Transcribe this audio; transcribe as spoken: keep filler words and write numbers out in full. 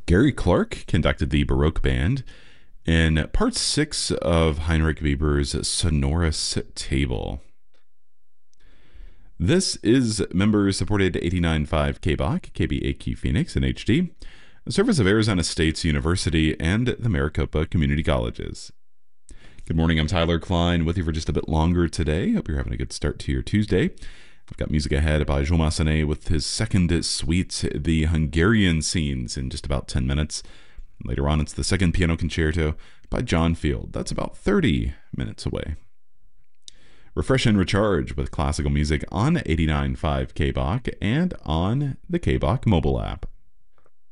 Gary Clark conducted the Baroque Band in part six of Heinrich Weber's Sonorous Table. This is member-supported eighty-nine point five K B O C, K B A Q Phoenix in H D, a service of Arizona State University and the Maricopa Community Colleges. Good morning, I'm Tyler Klein with you for just a bit longer today. Hope you're having a good start to your Tuesday. I've got music ahead by Jules Massenet with his second suite, The Hungarian Scenes, in just about ten minutes. Later on, it's the second piano concerto by John Field. That's about thirty minutes away. Refresh and recharge with classical music on eighty-nine point five K B O C and on the K B O C mobile app.